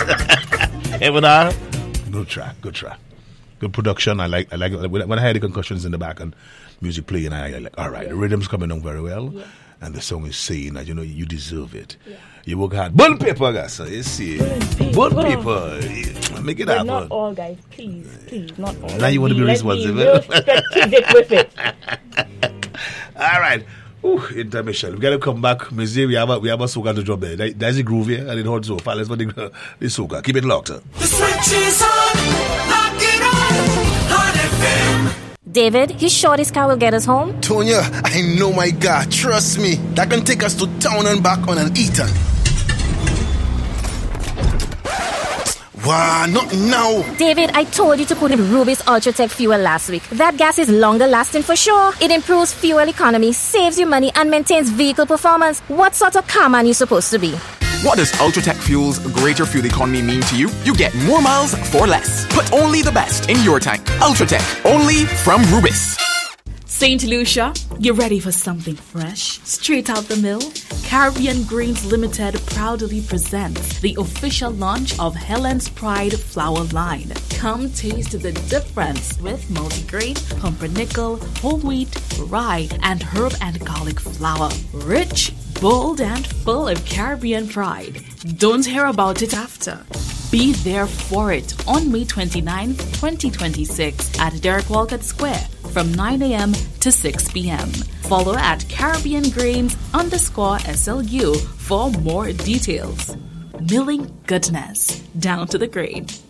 Good track. Good production. I like it. When I heard the concussions in the back and music playing, I like, all right, the rhythm's coming on very well. Yeah. And the song is saying that, you deserve it. Yeah. You work hard. Burn paper, guys. You see. Burn paper. Make it happen. Not all, guys. Please. Not all. Now you want to be responsible. Strategic with it. All right. Intermission. We got to come back. We have a soca to drop there. There's a groove here and it holds so far. Let's put the soca. Keep it locked. The switch is on. Lock it on FM. David, you sure this car will get us home? Tonya, I know my God. Trust me. That can take us to town and back on an Eton. Wow, not now. David, I told you to put in Rubis Ultratech fuel last week. That gas is longer lasting for sure. It improves fuel economy, saves you money, and maintains vehicle performance. What sort of car man are you supposed to be? What does Ultratech Fuel's greater fuel economy mean to you? You get more miles for less. Put only the best in your tank. Ultratech, only from Rubis. St. Lucia, you ready for something fresh? Straight out the mill? Caribbean Grains Limited proudly presents the official launch of Helen's Pride flour line. Come taste the difference with multigrain, pumpernickel, whole wheat, rye, and herb and garlic flour. Rich, bold, and full of Caribbean pride. Don't hear about it after. Be there for it on May 29, 2026 at Derek Walcott Square from 9 a.m. to 6 p.m. Follow at CaribbeanGrains_SLU for more details. Milling goodness down to the grade.